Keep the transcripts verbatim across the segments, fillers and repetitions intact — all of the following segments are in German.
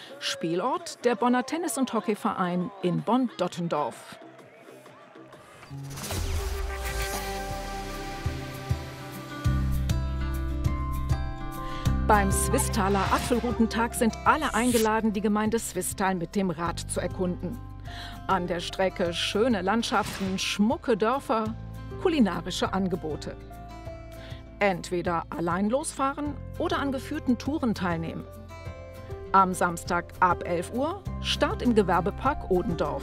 Spielort der Bonner Tennis- und Hockeyverein in Bonn-Dottendorf. Beim Swistaler Apfelrutentag sind alle eingeladen, die Gemeinde Swistal mit dem Rad zu erkunden. An der Strecke schöne Landschaften, schmucke Dörfer, kulinarische Angebote. Entweder allein losfahren oder an geführten Touren teilnehmen. Am Samstag ab elf Uhr Start im Gewerbepark Odendorf.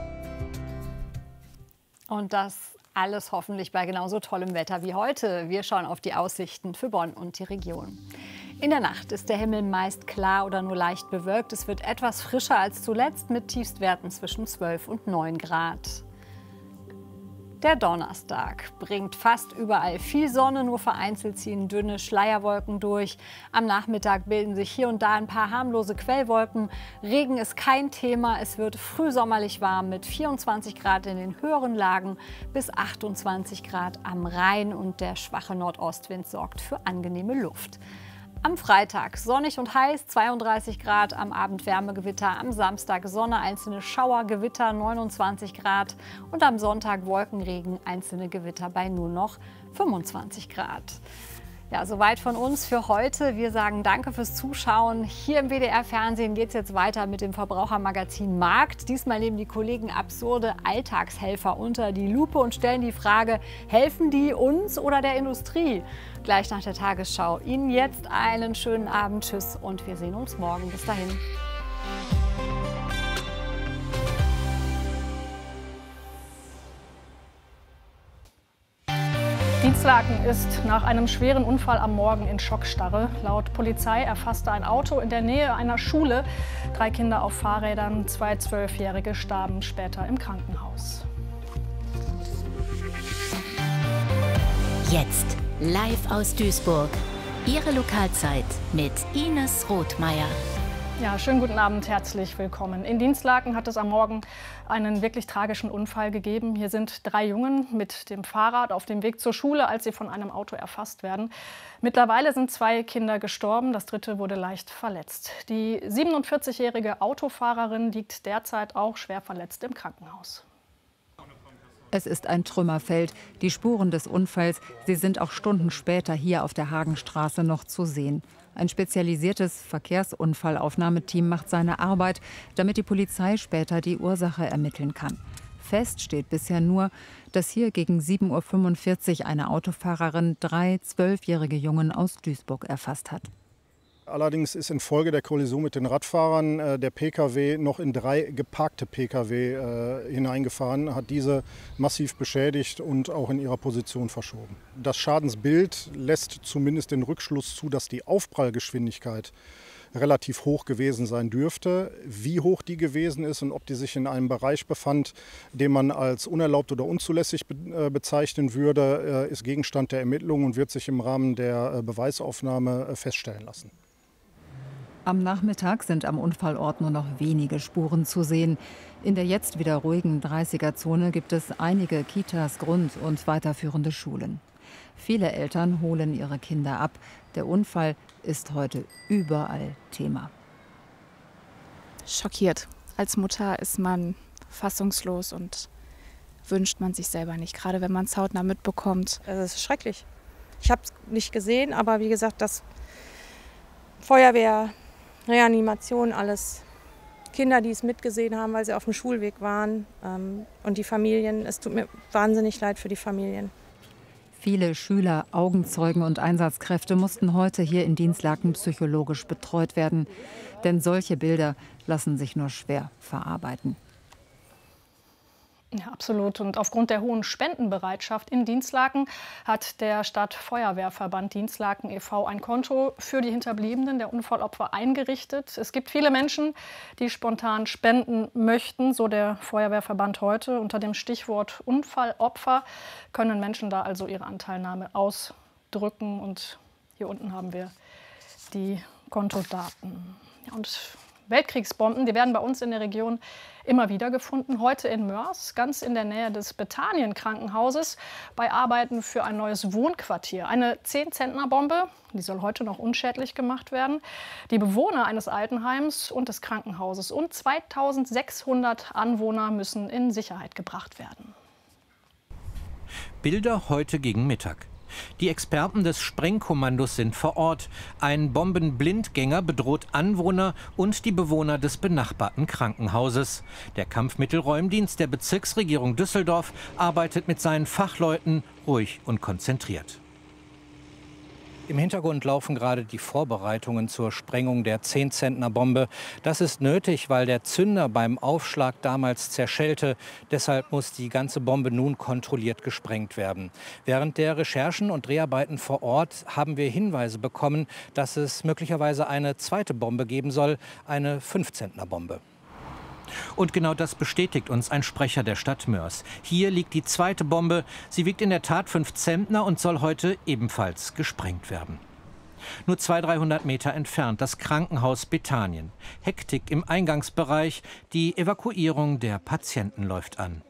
Und das alles hoffentlich bei genauso tollem Wetter wie heute. Wir schauen auf die Aussichten für Bonn und die Region. In der Nacht ist der Himmel meist klar oder nur leicht bewölkt. Es wird etwas frischer als zuletzt mit Tiefstwerten zwischen zwölf und neun Grad. Der Donnerstag bringt fast überall viel Sonne, nur vereinzelt ziehen dünne Schleierwolken durch. Am Nachmittag bilden sich hier und da ein paar harmlose Quellwolken. Regen ist kein Thema. Es wird frühsommerlich warm mit vierundzwanzig Grad in den höheren Lagen bis achtundzwanzig Grad am Rhein. Und der schwache Nordostwind sorgt für angenehme Luft. Am Freitag sonnig und heiß, zweiunddreißig Grad, am Abend Wärmegewitter, am Samstag Sonne, einzelne Schauer, Gewitter, neunundzwanzig Grad und am Sonntag Wolkenregen, einzelne Gewitter bei nur noch fünfundzwanzig Grad. Ja, soweit von uns für heute. Wir sagen danke fürs Zuschauen. Hier im W D R-Fernsehen geht es jetzt weiter mit dem Verbrauchermagazin Markt. Diesmal nehmen die Kollegen absurde Alltagshelfer unter die Lupe und stellen die Frage, helfen die uns oder der Industrie? Gleich nach der Tagesschau. Ihnen jetzt einen schönen Abend. Tschüss und wir sehen uns morgen. Bis dahin. Dienstlaken ist nach einem schweren Unfall am Morgen in Schockstarre. Laut Polizei erfasste ein Auto in der Nähe einer Schule drei Kinder auf Fahrrädern. Zwei Zwölfjährige starben später im Krankenhaus. Jetzt live aus Duisburg. Ihre Lokalzeit mit Ines Rothmeier. Ja, schönen guten Abend, herzlich willkommen. In Dienstlaken hat es am Morgen einen wirklich tragischen Unfall gegeben. Hier sind drei Jungen mit dem Fahrrad auf dem Weg zur Schule, als sie von einem Auto erfasst werden. Mittlerweile sind zwei Kinder gestorben, das dritte wurde leicht verletzt. Die siebenundvierzigjährige Autofahrerin liegt derzeit auch schwer verletzt im Krankenhaus. Es ist ein Trümmerfeld. Die Spuren des Unfalls, sie sind auch Stunden später hier auf der Hagenstraße noch zu sehen. Ein spezialisiertes Verkehrsunfallaufnahmeteam macht seine Arbeit, damit die Polizei später die Ursache ermitteln kann. Fest steht bisher nur, dass hier gegen sieben Uhr fünfundvierzig eine Autofahrerin drei zwölfjährige Jungen aus Duisburg erfasst hat. Allerdings ist infolge der Kollision mit den Radfahrern äh, der Pkw noch in drei geparkte Pkw äh, hineingefahren, hat diese massiv beschädigt und auch in ihrer Position verschoben. Das Schadensbild lässt zumindest den Rückschluss zu, dass die Aufprallgeschwindigkeit relativ hoch gewesen sein dürfte. Wie hoch die gewesen ist und ob die sich in einem Bereich befand, den man als unerlaubt oder unzulässig be äh, bezeichnen würde, äh, ist Gegenstand der Ermittlungen und wird sich im Rahmen der äh, Beweisaufnahme äh, feststellen lassen. Am Nachmittag sind am Unfallort nur noch wenige Spuren zu sehen. In der jetzt wieder ruhigen dreißiger-Zone gibt es einige Kitas, Grund- und weiterführende Schulen. Viele Eltern holen ihre Kinder ab. Der Unfall ist heute überall Thema. Schockiert. Als Mutter ist man fassungslos und wünscht man sich selber nicht, gerade wenn man es hautnah mitbekommt. Es ist schrecklich. Ich habe es nicht gesehen, aber wie gesagt, das Feuerwehr, Reanimation, alles Kinder, die es mitgesehen haben, weil sie auf dem Schulweg waren, ähm, und die Familien. Es tut mir wahnsinnig leid für die Familien. Viele Schüler, Augenzeugen und Einsatzkräfte mussten heute hier in Dienstlaken psychologisch betreut werden. Denn solche Bilder lassen sich nur schwer verarbeiten. Ja, absolut. Und aufgrund der hohen Spendenbereitschaft in Dienstlaken hat der Stadtfeuerwehrverband Dienstlaken e V ein Konto für die Hinterbliebenen der Unfallopfer eingerichtet. Es gibt viele Menschen, die spontan spenden möchten, so der Feuerwehrverband heute. Unter dem Stichwort Unfallopfer können Menschen da also ihre Anteilnahme ausdrücken. Und hier unten haben wir die Kontodaten. Ja, und Weltkriegsbomben, die werden bei uns in der Region immer wieder gefunden. Heute in Moers, ganz in der Nähe des Bethanien-Krankenhauses, bei Arbeiten für ein neues Wohnquartier. Eine zehn-Zentner-Bombe, die soll heute noch unschädlich gemacht werden. Die Bewohner eines Altenheims und des Krankenhauses und zweitausendsechshundert Anwohner müssen in Sicherheit gebracht werden. Bilder heute gegen Mittag. Die Experten des Sprengkommandos sind vor Ort. Ein Bombenblindgänger bedroht Anwohner und die Bewohner des benachbarten Krankenhauses. Der Kampfmittelräumdienst der Bezirksregierung Düsseldorf arbeitet mit seinen Fachleuten ruhig und konzentriert. Im Hintergrund laufen gerade die Vorbereitungen zur Sprengung der zehn-Zentner-Bombe. Das ist nötig, weil der Zünder beim Aufschlag damals zerschellte. Deshalb muss die ganze Bombe nun kontrolliert gesprengt werden. Während der Recherchen und Dreharbeiten vor Ort haben wir Hinweise bekommen, dass es möglicherweise eine zweite Bombe geben soll, eine fünf-Zentner-Bombe. Und genau das bestätigt uns ein Sprecher der Stadt Moers. Hier liegt die zweite Bombe. Sie wiegt in der Tat fünf Zentner und soll heute ebenfalls gesprengt werden. Nur zweihundert, dreihundert Meter entfernt das Krankenhaus Bethanien. Hektik im Eingangsbereich. Die Evakuierung der Patienten läuft an.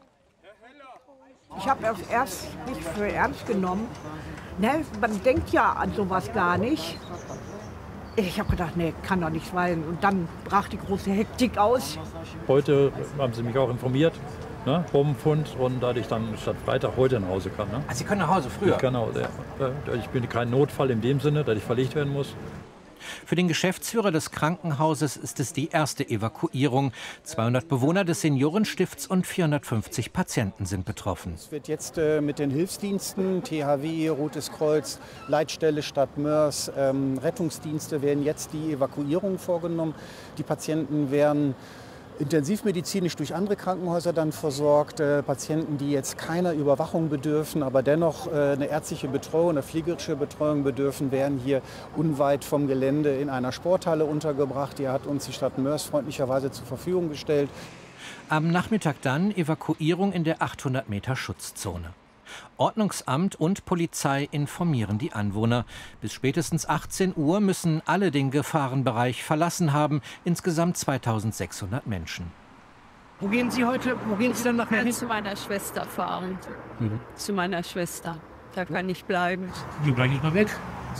Ich habe es erst nicht für ernst genommen. Ne, man denkt ja an sowas gar nicht. Ich habe gedacht, nee, kann doch nicht sein. Und dann brach die große Hektik aus. Heute haben Sie mich auch informiert, ne? Bombenfund, und dass ich dann statt Freitag heute nach Hause kann. Ne? Also Sie können nach Hause früher? Ich kann nach Hause, ja. Ich bin kein Notfall in dem Sinne, dass ich verlegt werden muss. Für den Geschäftsführer des Krankenhauses ist es die erste Evakuierung. zweihundert Bewohner des Seniorenstifts und vierhundertfünfzig Patienten sind betroffen. Es wird jetzt äh, mit den Hilfsdiensten, T H W, Rotes Kreuz, Leitstelle Stadt Moers, ähm, Rettungsdienste werden jetzt die Evakuierung vorgenommen. Die Patienten werden intensivmedizinisch durch andere Krankenhäuser dann versorgt. Äh, Patienten, die jetzt keiner Überwachung bedürfen, aber dennoch äh, eine ärztliche Betreuung, eine pflegerische Betreuung bedürfen, werden hier unweit vom Gelände in einer Sporthalle untergebracht. Die hat uns die Stadt Moers freundlicherweise zur Verfügung gestellt. Am Nachmittag dann Evakuierung in der achthundert Meter Schutzzone. Ordnungsamt und Polizei informieren die Anwohner. Bis spätestens achtzehn Uhr müssen alle den Gefahrenbereich verlassen haben. Insgesamt zweitausendsechshundert Menschen. Wo gehen Sie heute? Wo gehen Sie dann nachher hin? Zu meiner Schwester fahren. Mhm. Zu meiner Schwester. Da kann ich bleiben. Die bleibe ich mal weg.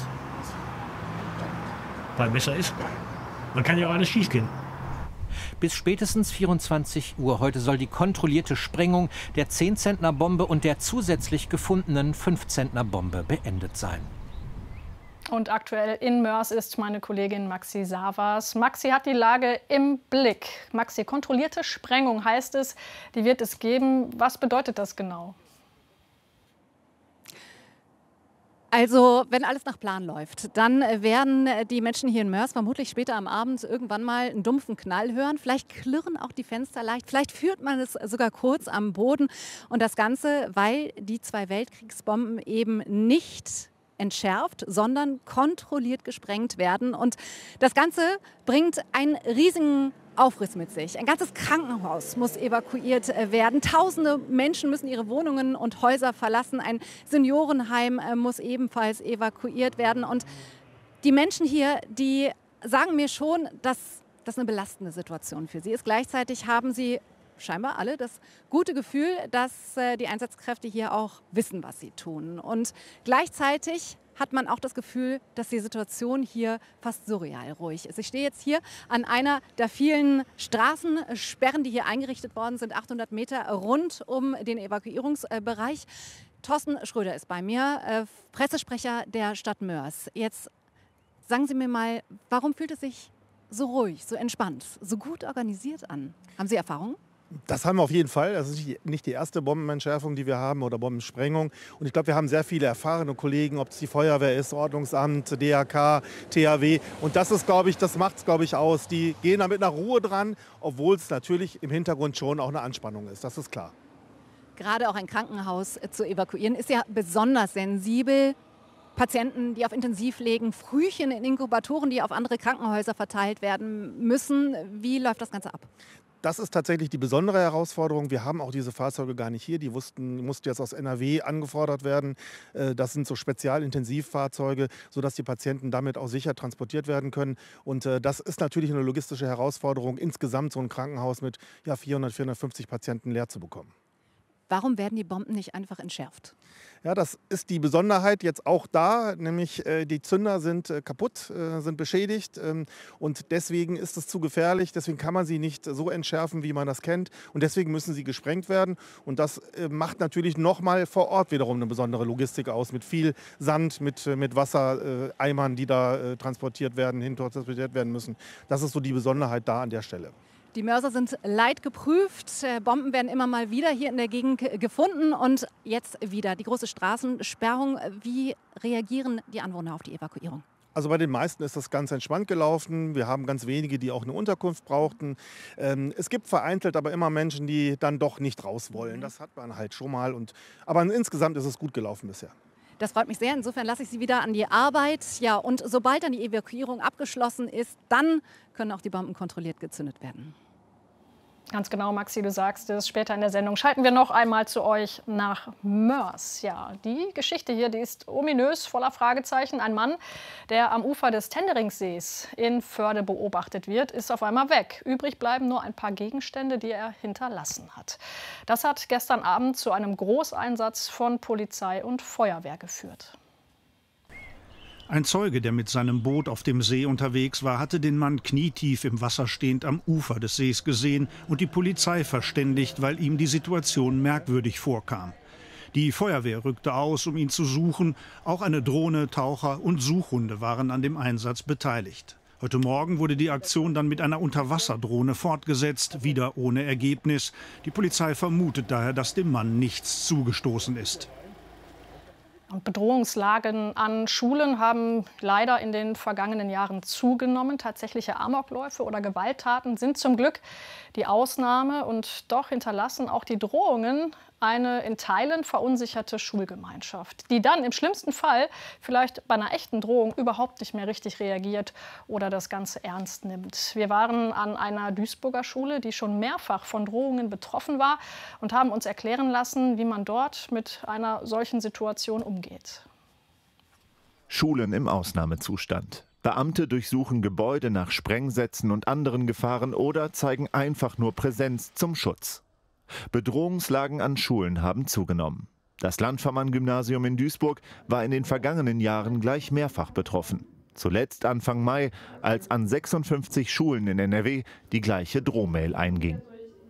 Weil besser ist. Man kann ja auch alles schief gehen. Bis spätestens vierundzwanzig Uhr heute soll die kontrollierte Sprengung der zehn-Zentner-Bombe und der zusätzlich gefundenen fünf-Zentner-Bombe beendet sein. Und aktuell in Moers ist meine Kollegin Maxi Savas. Maxi hat die Lage im Blick. Maxi, kontrollierte Sprengung heißt es, die wird es geben. Was bedeutet das genau? Also, wenn alles nach Plan läuft, dann werden die Menschen hier in Moers vermutlich später am Abend irgendwann mal einen dumpfen Knall hören. Vielleicht klirren auch die Fenster leicht, vielleicht führt man es sogar kurz am Boden. Und das Ganze, weil die zwei Weltkriegsbomben eben nicht entschärft, sondern kontrolliert gesprengt werden. Und das Ganze bringt einen riesigen Aufriss mit sich. Ein ganzes Krankenhaus muss evakuiert werden. Tausende Menschen müssen ihre Wohnungen und Häuser verlassen. Ein Seniorenheim muss ebenfalls evakuiert werden. Und die Menschen hier, die sagen mir schon, dass das eine belastende Situation für sie ist. Gleichzeitig haben sie scheinbar alle das gute Gefühl, dass die Einsatzkräfte hier auch wissen, was sie tun. Und gleichzeitig hat man auch das Gefühl, dass die Situation hier fast surreal ruhig ist. Ich stehe jetzt hier an einer der vielen Straßensperren, die hier eingerichtet worden sind, achthundert Meter rund um den Evakuierungsbereich. Thorsten Schröder ist bei mir, äh, Pressesprecher der Stadt Moers. Jetzt sagen Sie mir mal, warum fühlt es sich so ruhig, so entspannt, so gut organisiert an? Haben Sie Erfahrung? Das haben wir auf jeden Fall. Das ist nicht die erste Bombenentschärfung, die wir haben oder Bombensprengung. Und ich glaube, wir haben sehr viele erfahrene Kollegen, ob es die Feuerwehr ist, Ordnungsamt, D R K, T H W. Und das ist, glaube ich, das macht es, glaube ich, aus. Die gehen da mit einer Ruhe dran, obwohl es natürlich im Hintergrund schon auch eine Anspannung ist. Das ist klar. Gerade auch ein Krankenhaus zu evakuieren ist ja besonders sensibel. Patienten, die auf Intensiv liegen, Frühchen in Inkubatoren, die auf andere Krankenhäuser verteilt werden müssen. Wie läuft das Ganze ab? Das ist tatsächlich die besondere Herausforderung. Wir haben auch diese Fahrzeuge gar nicht hier. Die mussten, mussten jetzt aus N R W angefordert werden. Das sind so Spezialintensivfahrzeuge, sodass die Patienten damit auch sicher transportiert werden können. Und das ist natürlich eine logistische Herausforderung, insgesamt so ein Krankenhaus mit ja, vierhundert, vierhundertfünfzig Patienten leer zu bekommen. Warum werden die Bomben nicht einfach entschärft? Ja, das ist die Besonderheit jetzt auch da, nämlich äh, die Zünder sind äh, kaputt, äh, sind beschädigt ähm, und deswegen ist es zu gefährlich, deswegen kann man sie nicht so entschärfen, wie man das kennt und deswegen müssen sie gesprengt werden und das äh, macht natürlich nochmal vor Ort wiederum eine besondere Logistik aus, mit viel Sand, mit, äh, mit Wassereimern, äh, die da äh, transportiert werden, hin transportiert werden müssen. Das ist so die Besonderheit da an der Stelle. Die Mörser sind leidgeprüft, Bomben werden immer mal wieder hier in der Gegend gefunden und jetzt wieder die große Straßensperrung. Wie reagieren die Anwohner auf die Evakuierung? Also bei den meisten ist das ganz entspannt gelaufen. Wir haben ganz wenige, die auch eine Unterkunft brauchten. Ähm, es gibt vereinzelt aber immer Menschen, die dann doch nicht raus wollen. Das hat man halt schon mal. Und, aber insgesamt ist es gut gelaufen bisher. Das freut mich sehr. Insofern lasse ich Sie wieder an die Arbeit. Ja, und sobald dann die Evakuierung abgeschlossen ist, dann können auch die Bomben kontrolliert gezündet werden. Ganz genau, Maxi, du sagst es. Später in der Sendung schalten wir noch einmal zu euch nach Mörs. Ja, die Geschichte hier, die ist ominös, voller Fragezeichen. Ein Mann, der am Ufer des Tenderingssees in Förde beobachtet wird, ist auf einmal weg. Übrig bleiben nur ein paar Gegenstände, die er hinterlassen hat. Das hat gestern Abend zu einem Großeinsatz von Polizei und Feuerwehr geführt. Ein Zeuge, der mit seinem Boot auf dem See unterwegs war, hatte den Mann knietief im Wasser stehend am Ufer des Sees gesehen und die Polizei verständigt, weil ihm die Situation merkwürdig vorkam. Die Feuerwehr rückte aus, um ihn zu suchen. Auch eine Drohne, Taucher und Suchhunde waren an dem Einsatz beteiligt. Heute Morgen wurde die Aktion dann mit einer Unterwasserdrohne fortgesetzt, wieder ohne Ergebnis. Die Polizei vermutet daher, dass dem Mann nichts zugestoßen ist. Und Bedrohungslagen an Schulen haben leider in den vergangenen Jahren zugenommen. Tatsächliche Amokläufe oder Gewalttaten sind zum Glück die Ausnahme. Und doch hinterlassen auch die Drohungen eine in Teilen verunsicherte Schulgemeinschaft, die dann im schlimmsten Fall vielleicht bei einer echten Drohung überhaupt nicht mehr richtig reagiert oder das Ganze ernst nimmt. Wir waren an einer Duisburger Schule, die schon mehrfach von Drohungen betroffen war und haben uns erklären lassen, wie man dort mit einer solchen Situation umgeht. Schulen im Ausnahmezustand. Beamte durchsuchen Gebäude nach Sprengsätzen und anderen Gefahren oder zeigen einfach nur Präsenz zum Schutz. Bedrohungslagen an Schulen haben zugenommen. Das Landvermann-Gymnasium in Duisburg war in den vergangenen Jahren gleich mehrfach betroffen. Zuletzt Anfang Mai, als an sechsundfünfzig Schulen in N R W die gleiche Drohmail einging.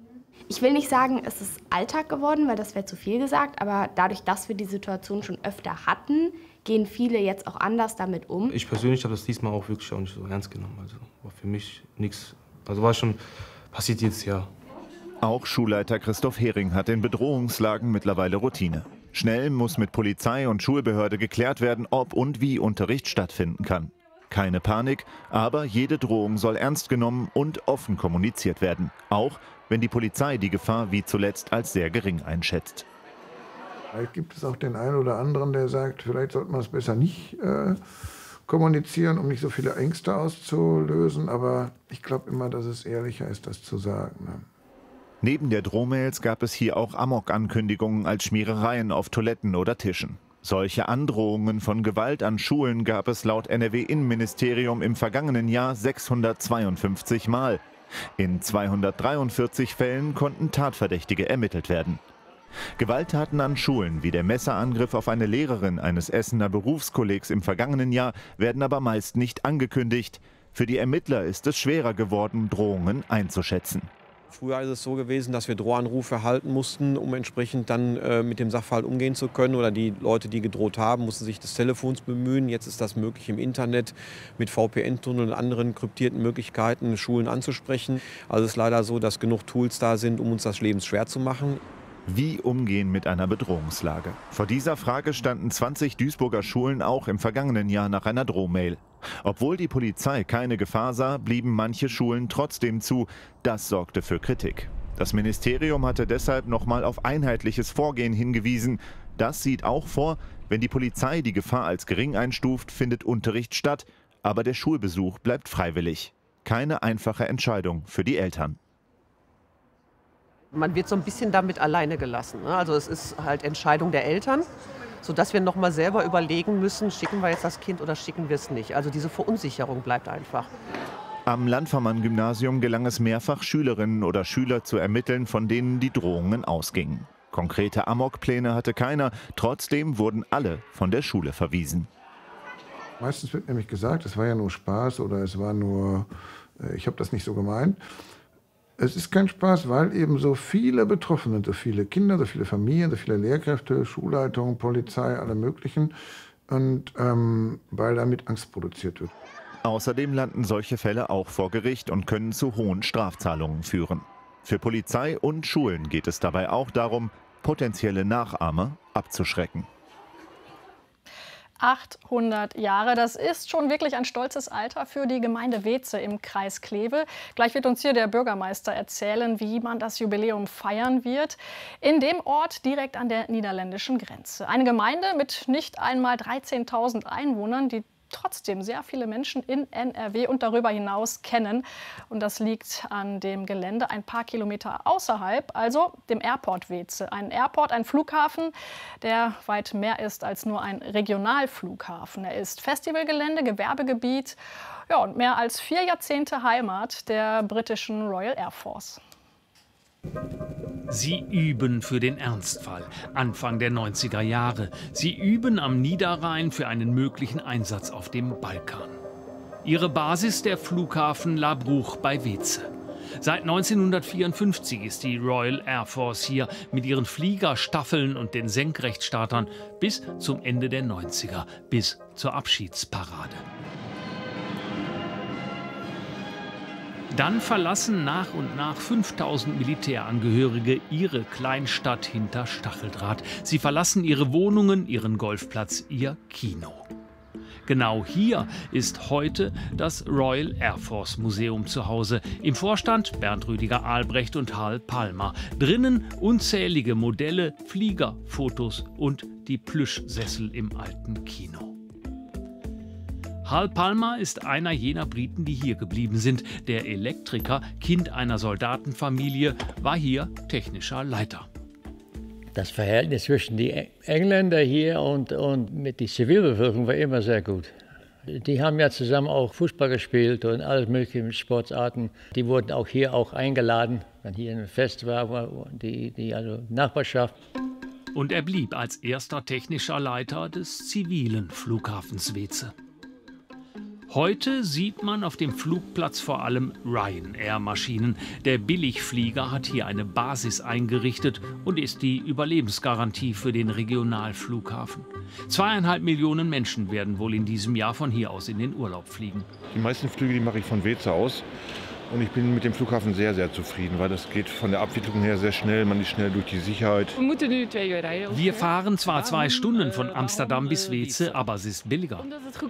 Ich will nicht sagen, es ist Alltag geworden, weil das wäre zu viel gesagt, aber dadurch, dass wir die Situation schon öfter hatten, gehen viele jetzt auch anders damit um. Ich persönlich habe das diesmal auch wirklich auch nicht so ernst genommen. Also war für mich nichts. Also war schon passiert jedes Jahr. Auch Schulleiter Christoph Hering hat in Bedrohungslagen mittlerweile Routine. Schnell muss mit Polizei und Schulbehörde geklärt werden, ob und wie Unterricht stattfinden kann. Keine Panik, aber jede Drohung soll ernst genommen und offen kommuniziert werden. Auch wenn die Polizei die Gefahr wie zuletzt als sehr gering einschätzt. Vielleicht gibt es auch den einen oder anderen, der sagt, vielleicht sollte man es besser nicht äh, kommunizieren, um nicht so viele Ängste auszulösen. Aber ich glaube immer, dass es ehrlicher ist, das zu sagen. Ne? Neben der Drohmails gab es hier auch Amok-Ankündigungen als Schmierereien auf Toiletten oder Tischen. Solche Androhungen von Gewalt an Schulen gab es laut N R W-Innenministerium im vergangenen Jahr sechshundertzweiundfünfzig Mal. In zweihundertdreiundvierzig Fällen konnten Tatverdächtige ermittelt werden. Gewalttaten an Schulen wie der Messerangriff auf eine Lehrerin eines Essener Berufskollegs im vergangenen Jahr werden aber meist nicht angekündigt. Für die Ermittler ist es schwerer geworden, Drohungen einzuschätzen. Früher ist es so gewesen, dass wir Drohanrufe erhalten mussten, um entsprechend dann äh, mit dem Sachverhalt umgehen zu können. Oder die Leute, die gedroht haben, mussten sich des Telefons bemühen. Jetzt ist das möglich im Internet mit V P N-Tunneln und anderen kryptierten Möglichkeiten, Schulen anzusprechen. Also es ist leider so, dass genug Tools da sind, um uns das Leben schwer zu machen. Wie umgehen mit einer Bedrohungslage? Vor dieser Frage standen zwanzig Duisburger Schulen auch im vergangenen Jahr nach einer Drohmail. Obwohl die Polizei keine Gefahr sah, blieben manche Schulen trotzdem zu. Das sorgte für Kritik. Das Ministerium hatte deshalb nochmal auf einheitliches Vorgehen hingewiesen. Das sieht auch vor, wenn die Polizei die Gefahr als gering einstuft, findet Unterricht statt. Aber der Schulbesuch bleibt freiwillig. Keine einfache Entscheidung für die Eltern. Man wird so ein bisschen damit alleine gelassen. Also es ist halt Entscheidung der Eltern, sodass wir noch mal selber überlegen müssen, schicken wir jetzt das Kind oder schicken wir es nicht. Also diese Verunsicherung bleibt einfach. Am Landvermann-Gymnasium gelang es mehrfach, Schülerinnen oder Schüler zu ermitteln, von denen die Drohungen ausgingen. Konkrete Amokpläne hatte keiner, trotzdem wurden alle von der Schule verwiesen. Meistens wird nämlich gesagt, es war ja nur Spaß oder es war nur, ich habe das nicht so gemeint. Es ist kein Spaß, weil eben so viele Betroffene sind, so viele Kinder, so viele Familien, so viele Lehrkräfte, Schulleitungen, Polizei, alle möglichen. Und ähm, weil damit Angst produziert wird. Außerdem landen solche Fälle auch vor Gericht und können zu hohen Strafzahlungen führen. Für Polizei und Schulen geht es dabei auch darum, potenzielle Nachahmer abzuschrecken. achthundert Jahre, das ist schon wirklich ein stolzes Alter für die Gemeinde Weetze im Kreis Kleve. Gleich wird uns hier der Bürgermeister erzählen, wie man das Jubiläum feiern wird. In dem Ort direkt an der niederländischen Grenze. Eine Gemeinde mit nicht einmal dreizehntausend Einwohnern, die trotzdem sehr viele Menschen in N R W und darüber hinaus kennen. Und das liegt an dem Gelände ein paar Kilometer außerhalb, also dem Airport Weetze. Ein Airport, ein Flughafen, der weit mehr ist als nur ein Regionalflughafen. Er ist Festivalgelände, Gewerbegebiet, ja, und mehr als vier Jahrzehnte Heimat der britischen Royal Air Force. Sie üben für den Ernstfall, Anfang der neunziger Jahre. Sie üben am Niederrhein für einen möglichen Einsatz auf dem Balkan. Ihre Basis der Flughafen La Bruch bei Weetze. Seit neunzehnhundertvierundfünfzig ist die Royal Air Force hier mit ihren Fliegerstaffeln und den Senkrechtstartern bis zum Ende der neunziger, bis zur Abschiedsparade. Dann verlassen nach und nach fünftausend Militärangehörige ihre Kleinstadt hinter Stacheldraht. Sie verlassen ihre Wohnungen, ihren Golfplatz, ihr Kino. Genau hier ist heute das Royal Air Force Museum zu Hause. Im Vorstand Bernd Rüdiger Albrecht und Hal Palmer. Drinnen unzählige Modelle, Flieger, Fotos und die Plüschsessel im alten Kino. Hal Palmer ist einer jener Briten, die hier geblieben sind. Der Elektriker, Kind einer Soldatenfamilie, war hier technischer Leiter. Das Verhältnis zwischen den Engländern hier und, und mit der Zivilbevölkerung war immer sehr gut. Die haben ja zusammen auch Fußball gespielt und alles mögliche Sportarten. Die wurden auch hier auch eingeladen, wenn hier ein Fest war, die, die also Nachbarschaft. Und er blieb als erster technischer Leiter des zivilen Flughafens Weetze. Heute sieht man auf dem Flugplatz vor allem Ryanair-Maschinen. Der Billigflieger hat hier eine Basis eingerichtet und ist die Überlebensgarantie für den Regionalflughafen. Zweieinhalb Millionen Menschen werden wohl in diesem Jahr von hier aus in den Urlaub fliegen. Die meisten Flüge die mache ich von Weetze aus. Und ich bin mit dem Flughafen sehr, sehr zufrieden, weil das geht von der Abwicklung her sehr schnell. Man ist schnell durch die Sicherheit. Wir fahren zwar zwei Stunden von Amsterdam bis Weetze, aber es ist billiger.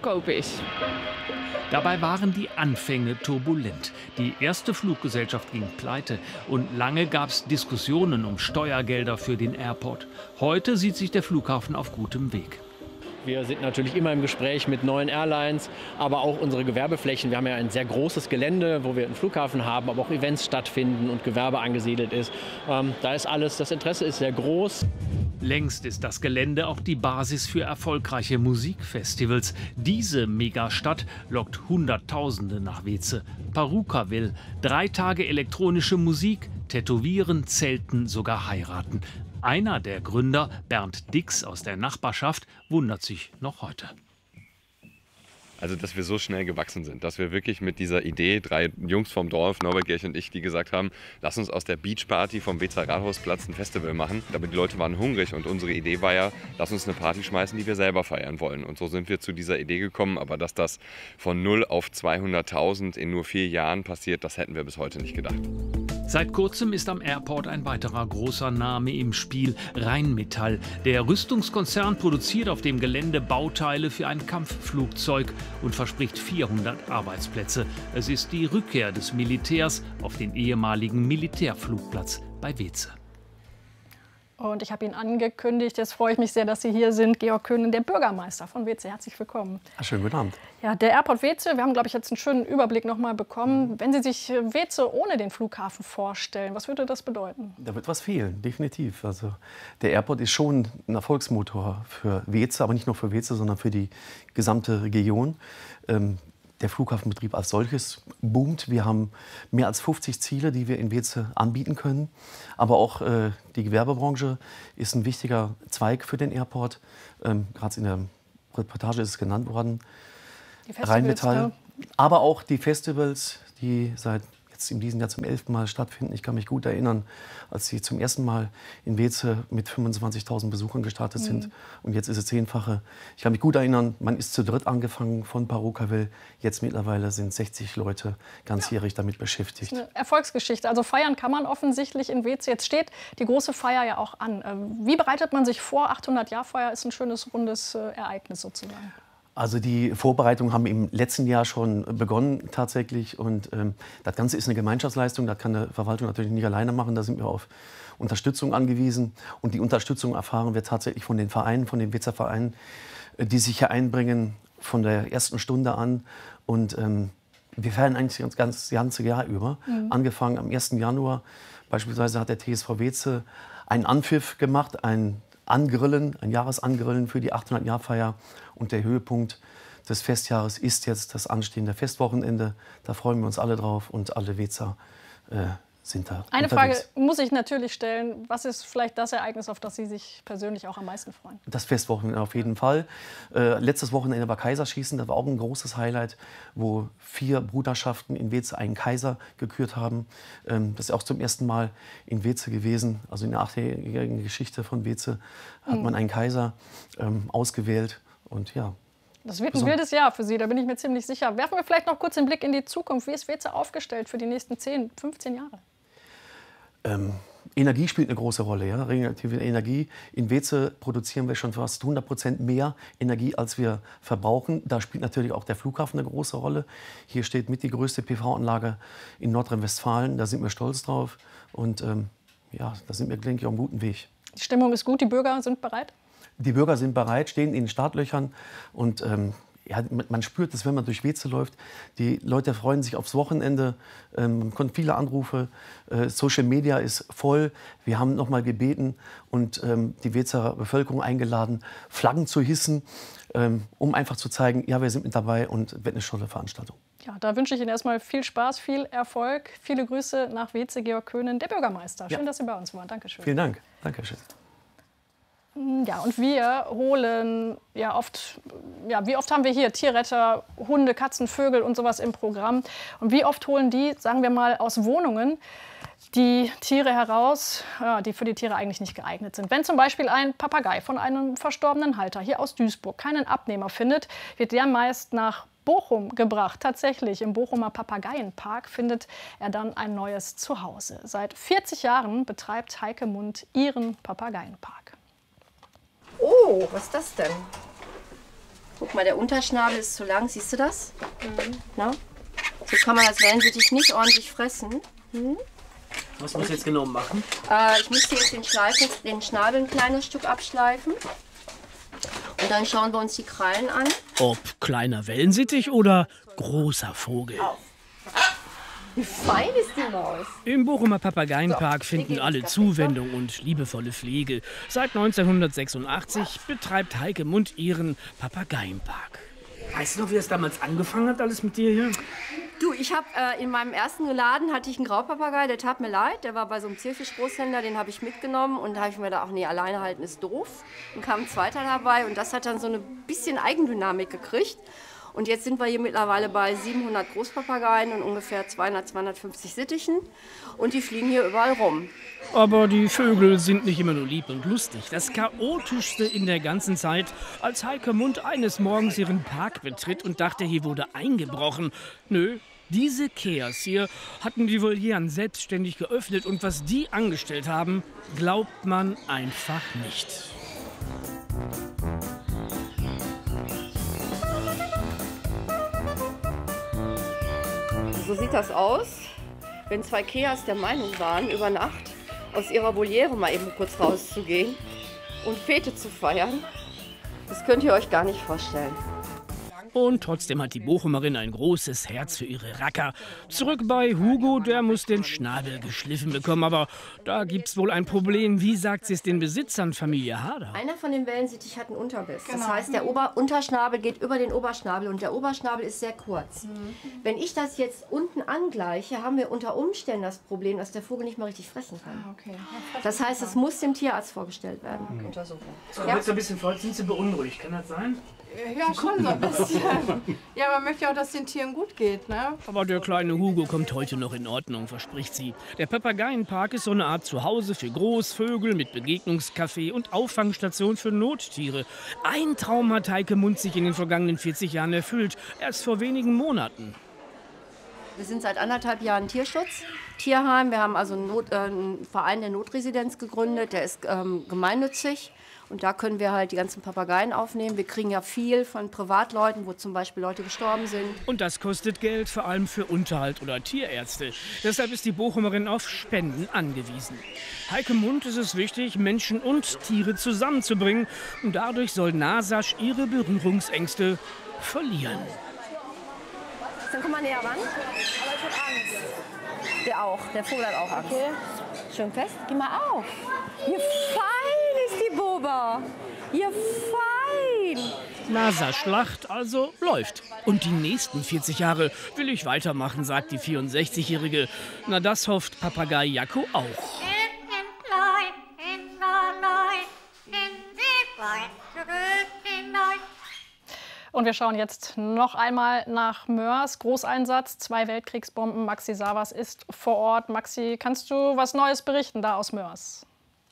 Dabei waren die Anfänge turbulent. Die erste Fluggesellschaft ging pleite und lange gab es Diskussionen um Steuergelder für den Airport. Heute sieht sich der Flughafen auf gutem Weg. Wir sind natürlich immer im Gespräch mit neuen Airlines, aber auch unsere Gewerbeflächen. Wir haben ja ein sehr großes Gelände, wo wir einen Flughafen haben, aber auch Events stattfinden und Gewerbe angesiedelt ist. Ähm, da ist alles, das Interesse ist sehr groß. Längst ist das Gelände auch die Basis für erfolgreiche Musikfestivals. Diese Megastadt lockt Hunderttausende nach Weetze. Parukaville, drei Tage elektronische Musik, Tätowieren, Zelten, sogar heiraten. Einer der Gründer, Bernd Dix aus der Nachbarschaft, wundert sich noch heute. Also, dass wir so schnell gewachsen sind, dass wir wirklich mit dieser Idee, drei Jungs vom Dorf, Norbert, Gerch und ich, die gesagt haben, lass uns aus der Beachparty vom Weetzer Rathausplatz ein Festival machen. Aber die Leute waren hungrig und unsere Idee war ja, lass uns eine Party schmeißen, die wir selber feiern wollen. Und so sind wir zu dieser Idee gekommen. Aber dass das von null auf zweihunderttausend in nur vier Jahren passiert, das hätten wir bis heute nicht gedacht. Seit kurzem ist am Airport ein weiterer großer Name im Spiel, Rheinmetall. Der Rüstungskonzern produziert auf dem Gelände Bauteile für ein Kampfflugzeug und verspricht vierhundert Arbeitsplätze. Es ist die Rückkehr des Militärs auf den ehemaligen Militärflugplatz bei Weetze. Und ich habe ihn angekündigt, jetzt freue ich mich sehr, dass Sie hier sind, Georg Köhnen, der Bürgermeister von Weze. Herzlich willkommen. Schönen guten Abend. Ja, der Airport Weze, wir haben, glaube ich, jetzt einen schönen Überblick noch mal bekommen. Wenn Sie sich Weze ohne den Flughafen vorstellen, was würde das bedeuten? Da wird was fehlen, definitiv. Also der Airport ist schon ein Erfolgsmotor für Weze, aber nicht nur für Weze, sondern für die gesamte Region. Ähm, Der Flughafenbetrieb als solches boomt. Wir haben mehr als fünfzig Ziele, die wir in Weze anbieten können. Aber auch äh, die Gewerbebranche ist ein wichtiger Zweig für den Airport. Ähm, Gerade in der Reportage ist es genannt worden. Die Festivals, Rheinmetall. ja. Aber auch die Festivals, die seit jetzt in diesem Jahr zum elften Mal stattfinden. Ich kann mich gut erinnern, als sie zum ersten Mal in Weze mit fünfundzwanzigtausend Besuchern gestartet sind. Mhm. Und jetzt ist es zehnfache. Ich kann mich gut erinnern, man ist zu dritt angefangen von Paroukaville. Jetzt mittlerweile sind sechzig Leute ganzjährig damit beschäftigt. Das ist eine Erfolgsgeschichte. Also feiern kann man offensichtlich in Weze. Jetzt steht die große Feier ja auch an. Wie bereitet man sich vor? achthundert-Jahr-Feier ist ein schönes, rundes Ereignis sozusagen. Also die Vorbereitungen haben im letzten Jahr schon begonnen tatsächlich. Und ähm, das Ganze ist eine Gemeinschaftsleistung. Das kann eine Verwaltung natürlich nicht alleine machen. Da sind wir auf Unterstützung angewiesen. Und die Unterstützung erfahren wir tatsächlich von den Vereinen, von den Wezer Vereinen, die sich hier einbringen von der ersten Stunde an. Und ähm, wir feiern eigentlich das ganze, das ganze Jahr über. Mhm. Angefangen am ersten Januar. Beispielsweise hat der T S V Weze einen Anpfiff gemacht, ein Angrillen, ein Jahresangrillen für die achthundert-Jahr-Feier. Und der Höhepunkt des Festjahres ist jetzt das anstehende Festwochenende. Da freuen wir uns alle drauf und alle Wezer äh, sind da Eine unterwegs. Frage muss ich natürlich stellen. Was ist vielleicht das Ereignis, auf das Sie sich persönlich auch am meisten freuen? Das Festwochenende auf jeden Fall. Äh, letztes Wochenende war Kaiserschießen. Das war auch ein großes Highlight, wo vier Bruderschaften in Weze einen Kaiser gekürt haben. Ähm, das ist auch zum ersten Mal in Weze gewesen. Also in der achtjährigen Geschichte von Weze hat Mhm. man einen Kaiser ähm, ausgewählt. Und ja. Das wird ein wildes Jahr für Sie, da bin ich mir ziemlich sicher. Werfen wir vielleicht noch kurz den Blick in die Zukunft. Wie ist Weze aufgestellt für die nächsten zehn, fünfzehn Jahre? Ähm, Energie spielt eine große Rolle. Ja? Regenerative Energie. In Weze produzieren wir schon fast hundert Prozent mehr Energie, als wir verbrauchen. Da spielt natürlich auch der Flughafen eine große Rolle. Hier steht mit die größte P V-Anlage in Nordrhein-Westfalen. Da sind wir stolz drauf. Und ähm, ja, da sind wir, denke ich, auf einem guten Weg. Die Stimmung ist gut, die Bürger sind bereit? Die Bürger sind bereit, stehen in den Startlöchern. Und ähm, ja, man spürt es, wenn man durch Weze läuft. Die Leute freuen sich aufs Wochenende. Ähm, man kommt viele Anrufe. Äh, Social Media ist voll. Wir haben noch mal gebeten und ähm, die Wezer Bevölkerung eingeladen, Flaggen zu hissen, ähm, um einfach zu zeigen, ja, wir sind mit dabei und wird eine tolle Veranstaltung. Ja, da wünsche ich Ihnen erstmal viel Spaß, viel Erfolg. Viele Grüße nach Weze, Georg Köhnen, der Bürgermeister. Schön, ja. dass Sie bei uns waren. Dankeschön. Vielen Dank. Dankeschön. Ja, und wir holen ja oft, ja, wie oft haben wir hier Tierretter, Hunde, Katzen, Vögel und sowas im Programm. Und wie oft holen die, sagen wir mal, aus Wohnungen die Tiere heraus, ja, die für die Tiere eigentlich nicht geeignet sind. Wenn zum Beispiel ein Papagei von einem verstorbenen Halter hier aus Duisburg keinen Abnehmer findet, wird der meist nach Bochum gebracht. Tatsächlich, im Bochumer Papageienpark findet er dann ein neues Zuhause. Seit vierzig Jahren betreibt Heike Mund ihren Papageienpark. Oh, was ist das denn? Guck mal, der Unterschnabel ist zu lang, siehst du das? Mhm. Na? So kann man das Wellensittich nicht ordentlich fressen. Hm? Was muss ich jetzt genau machen? Äh, ich müsste jetzt den, Schleifen, den Schnabel ein kleines Stück abschleifen. Und dann schauen wir uns die Krallen an. Ob kleiner Wellensittich oder großer Vogel. Auf. Wie fein ist die Maus? Im Bochumer Papageienpark So, finden alle Zuwendung und liebevolle Pflege. Seit neunzehnhundertsechsundachtzig betreibt Heike Mund ihren Papageienpark. Weißt du noch, wie das damals angefangen hat, alles mit dir hier? Du, ich habe äh, in meinem ersten Laden hatte ich einen Graupapagei, der tat mir leid. Der war bei so einem Zierfisch-Großhändler, den habe ich mitgenommen. Und da habe ich mir gedacht, ach nee, alleine halten ist doof. Dann kam ein zweiter dabei und das hat dann so eine bisschen Eigendynamik gekriegt. Und jetzt sind wir hier mittlerweile bei siebenhundert Großpapageien und ungefähr zweihundert, zweihundertfünfzig Sittichen. Und die fliegen hier überall rum. Aber die Vögel sind nicht immer nur lieb und lustig. Das Chaotischste in der ganzen Zeit, als Heike Mund eines Morgens ihren Park betritt und dachte, hier wurde eingebrochen. Nö, diese Keas hier hatten die Volieren selbstständig geöffnet. Und was die angestellt haben, glaubt man einfach nicht. So sieht das aus, wenn zwei Keas der Meinung waren über Nacht, aus ihrer Voliere mal eben kurz rauszugehen und Fete zu feiern. Das könnt ihr euch gar nicht vorstellen. Und trotzdem hat die Bochumerin ein großes Herz für ihre Racker. Zurück bei Hugo, der muss den Schnabel geschliffen bekommen. Aber da gibt's wohl ein Problem. Wie sagt sie es den Besitzern, Familie Harder? Einer von den Wellensittich hat einen Unterbiss. Genau. Das heißt, der Ober Unterschnabel geht über den Oberschnabel und der Oberschnabel ist sehr kurz. Mhm. Wenn ich das jetzt unten angleiche, haben wir unter Umständen das Problem, dass der Vogel nicht mal richtig fressen kann. Ah, okay. Das heißt, es muss dem Tierarzt vorgestellt werden. Mhm. Untersuchung. So, ja? Jetzt ein bisschen voll, sind Sie beunruhigt, kann das sein? Ja, schon so ein bisschen. Ja, man möchte ja auch, dass es den Tieren gut geht, ne? Aber der kleine Hugo kommt heute noch in Ordnung, verspricht sie. Der Papageienpark ist so eine Art Zuhause für Großvögel mit Begegnungscafé und Auffangstation für Nottiere. Ein Traum hat Heike Mund sich in den vergangenen vierzig Jahren erfüllt, erst vor wenigen Monaten. Wir sind seit anderthalb Jahren Tierschutz, Tierheim. Wir haben also einen, Not, äh, einen Verein der Notresidenz gegründet, der ist ähm, gemeinnützig. Und da können wir halt die ganzen Papageien aufnehmen. Wir kriegen ja viel von Privatleuten, wo zum Beispiel Leute gestorben sind. Und das kostet Geld, vor allem für Unterhalt oder Tierärzte. Deshalb ist die Bochumerin auf Spenden angewiesen. Heike Mund ist es wichtig, Menschen und Tiere zusammenzubringen. Und dadurch soll Nasasch ihre Berührungsängste verlieren. Dann komm mal näher ran. Aber ich hab Angst. Der auch, der Vogel hat auch Angst. Okay. Schön fest. Geh mal auf. Ihr fein ist die Boba. Ihr fein. NASA-Schlacht also läuft. Und die nächsten vierzig Jahre will ich weitermachen, sagt die vierundsechzigjährige. Na, das hofft Papagei Jakko auch. Und wir schauen jetzt noch einmal nach Mörs. Großeinsatz, zwei Weltkriegsbomben. Maxi Savas ist vor Ort. Maxi, kannst du was Neues berichten da aus Mörs?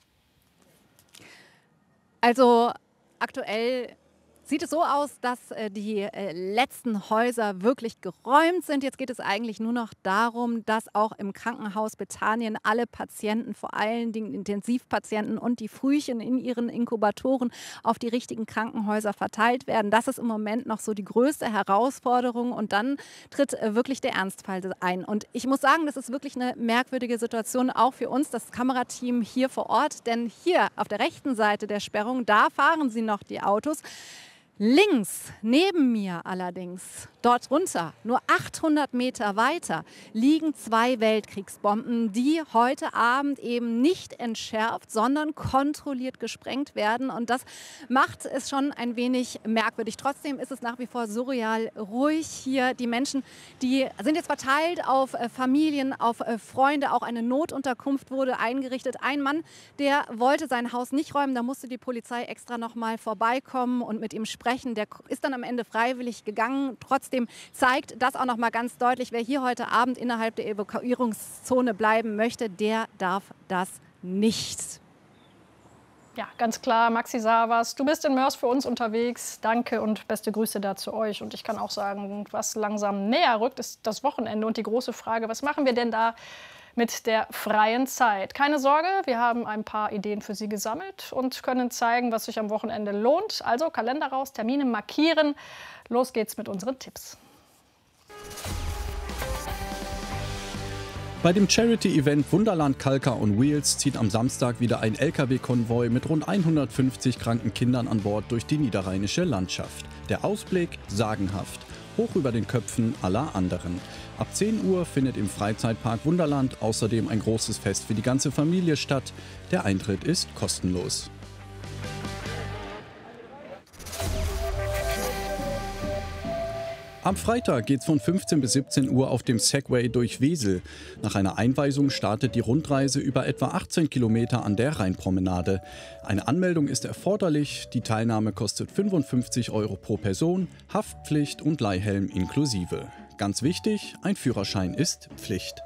Also aktuell sieht es so aus, dass äh, die äh, letzten Häuser wirklich geräumt sind. Jetzt geht es eigentlich nur noch darum, dass auch im Krankenhaus Bethanien alle Patienten, vor allen Dingen Intensivpatienten und die Frühchen in ihren Inkubatoren auf die richtigen Krankenhäuser verteilt werden. Das ist im Moment noch so die größte Herausforderung und dann tritt äh, wirklich der Ernstfall ein. Und ich muss sagen, das ist wirklich eine merkwürdige Situation, auch für uns, das Kamerateam hier vor Ort. Denn hier auf der rechten Seite der Sperrung, da fahren sie noch die Autos. Links, neben mir allerdings, dort runter, nur achthundert Meter weiter, liegen zwei Weltkriegsbomben, die heute Abend eben nicht entschärft, sondern kontrolliert gesprengt werden. Und das macht es schon ein wenig merkwürdig. Trotzdem ist es nach wie vor surreal ruhig hier. Die Menschen, die sind jetzt verteilt auf Familien, auf Freunde. Auch eine Notunterkunft wurde eingerichtet. Ein Mann, der wollte sein Haus nicht räumen, da musste die Polizei extra noch mal vorbeikommen und mit ihm sprechen. Der ist dann am Ende freiwillig gegangen. Trotzdem zeigt das auch noch mal ganz deutlich, wer hier heute Abend innerhalb der Evakuierungszone bleiben möchte, der darf das nicht. Ja, ganz klar, Maxi Savas, du bist in Mörs für uns unterwegs. Danke und beste Grüße da zu euch. Und ich kann auch sagen, was langsam näher rückt, ist das Wochenende und die große Frage, was machen wir denn da mit der freien Zeit? Keine Sorge, wir haben ein paar Ideen für Sie gesammelt und können zeigen, was sich am Wochenende lohnt. Also Kalender raus, Termine markieren. Los geht's mit unseren Tipps. Bei dem Charity-Event Wunderland Kalkar on Wheels zieht am Samstag wieder ein L K W-Konvoi mit rund hundertfünfzig kranken Kindern an Bord durch die niederrheinische Landschaft. Der Ausblick sagenhaft, hoch über den Köpfen aller anderen. Ab zehn Uhr findet im Freizeitpark Wunderland außerdem ein großes Fest für die ganze Familie statt. Der Eintritt ist kostenlos. Am Freitag geht's von fünfzehn bis siebzehn Uhr auf dem Segway durch Wesel. Nach einer Einweisung startet die Rundreise über etwa achtzehn Kilometer an der Rheinpromenade. Eine Anmeldung ist erforderlich. Die Teilnahme kostet fünfundfünfzig Euro pro Person, Haftpflicht und Leihhelm inklusive. Ganz wichtig, ein Führerschein ist Pflicht.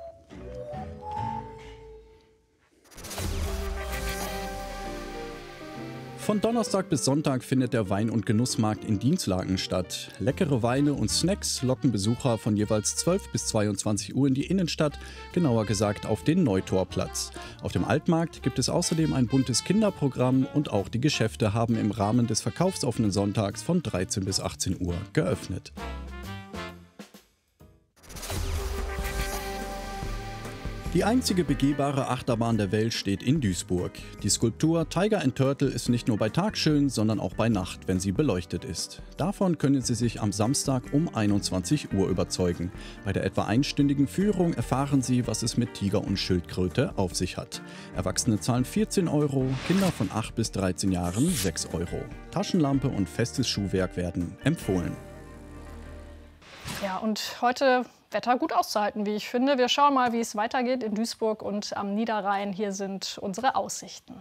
Von Donnerstag bis Sonntag findet der Wein- und Genussmarkt in Dinslaken statt. Leckere Weine und Snacks locken Besucher von jeweils zwölf bis zweiundzwanzig Uhr in die Innenstadt, genauer gesagt auf den Neutorplatz. Auf dem Altmarkt gibt es außerdem ein buntes Kinderprogramm und auch die Geschäfte haben im Rahmen des verkaufsoffenen Sonntags von dreizehn bis achtzehn Uhr geöffnet. Die einzige begehbare Achterbahn der Welt steht in Duisburg. Die Skulptur Tiger and Turtle ist nicht nur bei Tag schön, sondern auch bei Nacht, wenn sie beleuchtet ist. Davon können Sie sich am Samstag um einundzwanzig Uhr überzeugen. Bei der etwa einstündigen Führung erfahren Sie, was es mit Tiger und Schildkröte auf sich hat. Erwachsene zahlen vierzehn Euro, Kinder von acht bis dreizehn Jahren sechs Euro. Taschenlampe und festes Schuhwerk werden empfohlen. Ja, und heute Wetter gut auszuhalten, wie ich finde. Wir schauen mal, wie es weitergeht in Duisburg und am Niederrhein. Hier sind unsere Aussichten.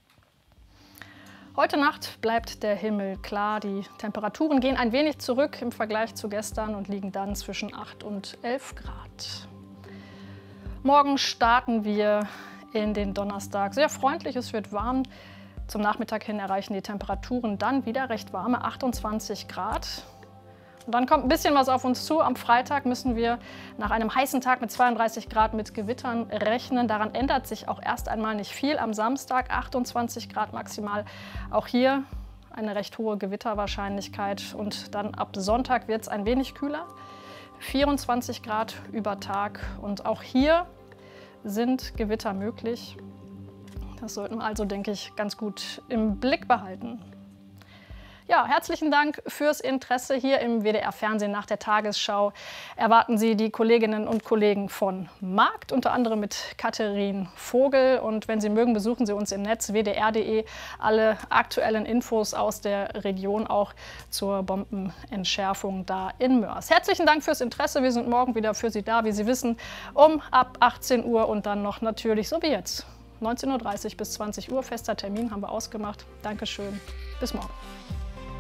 Heute Nacht bleibt der Himmel klar. Die Temperaturen gehen ein wenig zurück im Vergleich zu gestern und liegen dann zwischen acht und elf Grad. Morgen starten wir in den Donnerstag. Sehr freundlich, es wird warm. Zum Nachmittag hin erreichen die Temperaturen dann wieder recht warme achtundzwanzig Grad. Und dann kommt ein bisschen was auf uns zu. Am Freitag müssen wir nach einem heißen Tag mit zweiunddreißig Grad mit Gewittern rechnen. Daran ändert sich auch erst einmal nicht viel. Am Samstag achtundzwanzig Grad maximal. Auch hier eine recht hohe Gewitterwahrscheinlichkeit. Und dann ab Sonntag wird es ein wenig kühler. vierundzwanzig Grad über Tag. Und auch hier sind Gewitter möglich. Das sollten wir also, denke ich, ganz gut im Blick behalten. Ja, herzlichen Dank fürs Interesse hier im W D R-Fernsehen. Nach der Tagesschau erwarten Sie die Kolleginnen und Kollegen von Markt, unter anderem mit Katharin Vogel. Und wenn Sie mögen, besuchen Sie uns im Netz w d r punkt d e. Alle aktuellen Infos aus der Region, auch zur Bombenentschärfung da in Mörs. Herzlichen Dank fürs Interesse. Wir sind morgen wieder für Sie da, wie Sie wissen, um ab achtzehn Uhr und dann noch natürlich, so wie jetzt, neunzehn Uhr dreißig bis zwanzig Uhr. Fester Termin haben wir ausgemacht. Dankeschön. Bis morgen.